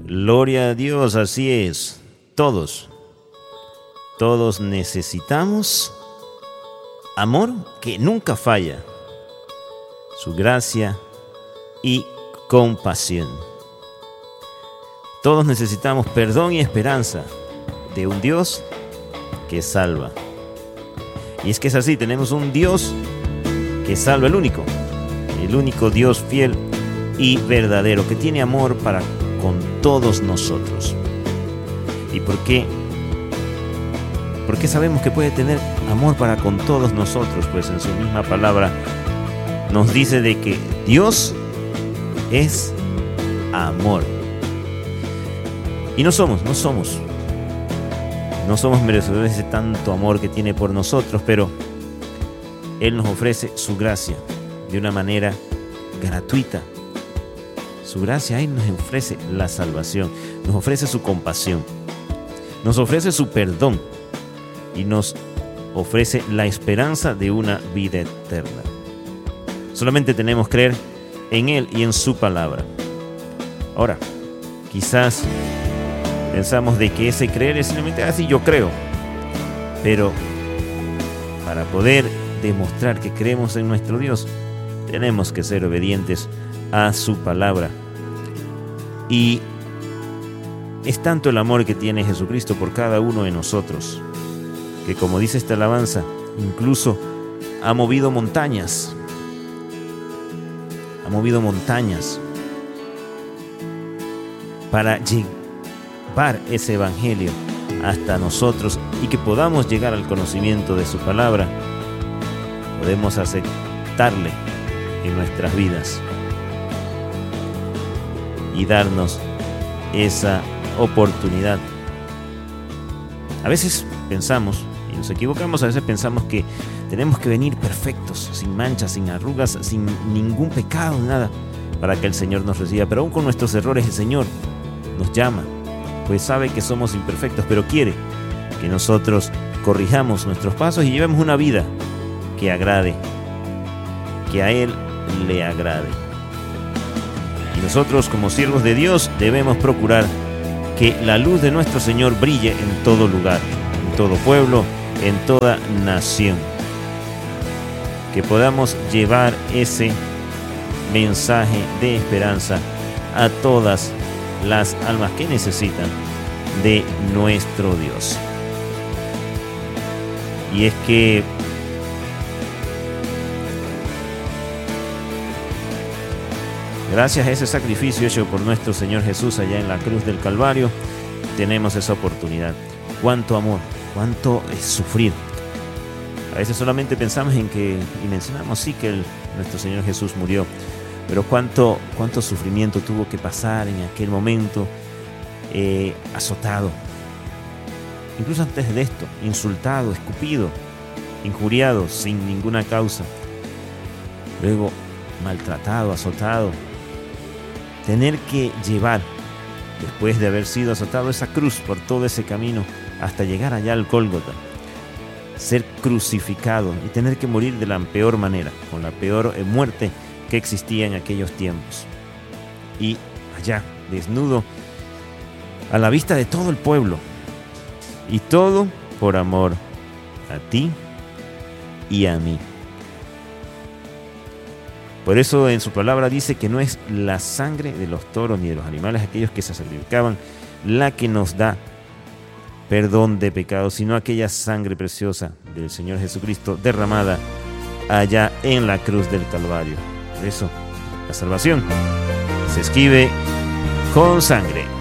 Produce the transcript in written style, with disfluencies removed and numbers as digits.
Gloria a Dios, así es. Todos necesitamos amor que nunca falla, su gracia y compasión. Todos necesitamos perdón y esperanza de un Dios que salva. Y es que es así, tenemos un Dios que salva, el único Dios fiel y verdadero, que tiene amor para con todos nosotros. ¿Y por qué? Porque sabemos que puede tener amor para con todos nosotros, pues en su misma palabra nos dice de que Dios es amor. Y no somos merecedores de tanto amor que tiene por nosotros, pero Él nos ofrece su gracia de una manera gratuita. Su gracia, Él nos ofrece la salvación, nos ofrece su compasión, nos ofrece su perdón y nos ofrece la esperanza de una vida eterna. Solamente tenemos que creer en Él y en su palabra. Ahora, quizás pensamos de que ese creer es simplemente así, yo creo. Pero para poder demostrar que creemos en nuestro Dios, tenemos que ser obedientes a su palabra. Y es tanto el amor que tiene Jesucristo por cada uno de nosotros, que como dice esta alabanza, incluso ha movido montañas. Ha movido montañas para llevar ese evangelio hasta nosotros y que podamos llegar al conocimiento de su palabra. Podemos aceptarle en nuestras vidas y darnos esa oportunidad. A veces pensamos, y nos equivocamos, a veces pensamos que tenemos que venir perfectos, sin manchas, sin arrugas, sin ningún pecado, nada, para que el Señor nos reciba. Pero aún con nuestros errores, el Señor nos llama, pues sabe que somos imperfectos, pero quiere que nosotros corrijamos nuestros pasos y llevemos una vida que agrade, que a Él le agrade. Y nosotros, como siervos de Dios, debemos procurar que la luz de nuestro Señor brille en todo lugar, en todo pueblo, en toda nación. Que podamos llevar ese mensaje de esperanza a todas las almas que necesitan de nuestro Dios. Y es que gracias a ese sacrificio hecho por nuestro Señor Jesús allá en la cruz del Calvario, tenemos esa oportunidad. Cuánto amor, cuánto es sufrir. A veces solamente pensamos en que, y mencionamos sí que nuestro Señor Jesús murió, pero cuánto sufrimiento tuvo que pasar en aquel momento, azotado. Incluso antes de esto, insultado, escupido, injuriado sin ninguna causa. Luego maltratado, azotado. Tener que llevar, después de haber sido azotado, esa cruz por todo ese camino hasta llegar allá al Gólgota. Ser crucificado y tener que morir de la peor manera, con la peor muerte que existía en aquellos tiempos. Y allá, desnudo, a la vista de todo el pueblo. Y todo por amor a ti y a mí. Por eso en su palabra dice que no es la sangre de los toros ni de los animales, aquellos que se sacrificaban, la que nos da perdón de pecados, sino aquella sangre preciosa del Señor Jesucristo derramada allá en la cruz del Calvario. Por eso la salvación se escribe con sangre.